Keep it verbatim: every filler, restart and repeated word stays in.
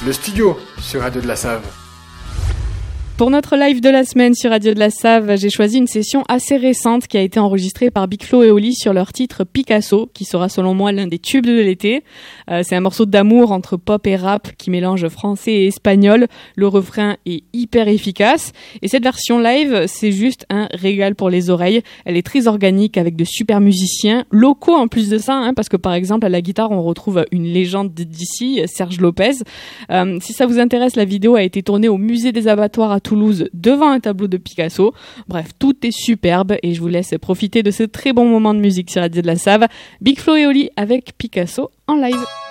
le studio sur Radio de la Save. Pour notre live de la semaine sur Radio de la Save, j'ai choisi une session assez récente qui a été enregistrée par Big Flo et Oli sur leur titre Picasso, qui sera selon moi l'un des tubes de l'été. Euh, c'est un morceau d'amour entre pop et rap qui mélange français et espagnol. Le refrain est hyper efficace. Et cette version live, c'est juste un régal pour les oreilles. Elle est très organique avec de super musiciens locaux en plus de ça, hein, parce que par exemple à la guitare on retrouve une légende d'ici, Serge Lopez. Euh, si ça vous intéresse, la vidéo a été tournée au musée des abattoirs à Toulouse devant un tableau de Picasso. Bref, tout est superbe et je vous laisse profiter de ce très bon moment de musique sur Radio de la Save. Big Flo et Oli avec Picasso en live.